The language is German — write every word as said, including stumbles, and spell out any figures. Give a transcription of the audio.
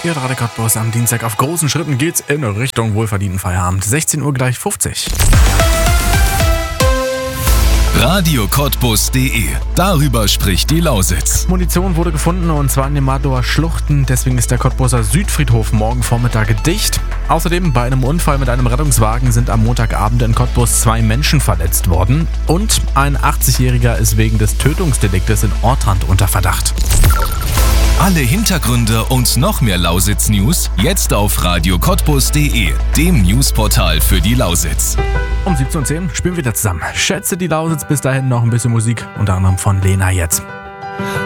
Hier Radio Cottbus am Dienstag. Auf großen Schritten geht's in Richtung wohlverdienten Feierabend. sechzehn Uhr gleich fünfzig. Radio Cottbus punkt de. Darüber spricht die Lausitz. Munition wurde gefunden und zwar in den Madower Schluchten. Deswegen ist der Cottbuser Südfriedhof morgen Vormittag dicht. Außerdem bei einem Unfall mit einem Rettungswagen sind am Montagabend in Cottbus zwei Menschen verletzt worden. Und ein achtzigjähriger ist wegen des Tötungsdeliktes in Ortrand unter Verdacht. Alle Hintergründe und noch mehr Lausitz-News jetzt auf Radio Cottbus punkt de, dem Newsportal für die Lausitz. Um siebzehn Uhr zehn spielen wir wieder zusammen. Schätze die Lausitz, bis dahin noch ein bisschen Musik, unter anderem von Lena jetzt.